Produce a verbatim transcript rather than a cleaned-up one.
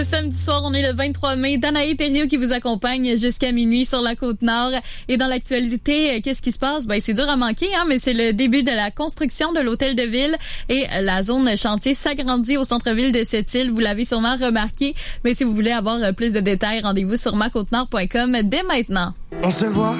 Samedi soir, on est le vingt-trois mai. Danae Thériault qui vous accompagne jusqu'à minuit sur la Côte-Nord. Et dans l'actualité, qu'est-ce qui se passe? Ben, c'est dur à manquer, hein, mais c'est le début de la construction de l'hôtel de ville et la zone chantier s'agrandit au centre-ville de cette île. Vous l'avez sûrement remarqué. Mais si vous voulez avoir plus de détails, rendez-vous sur ma côte nord point com dès maintenant. On se voit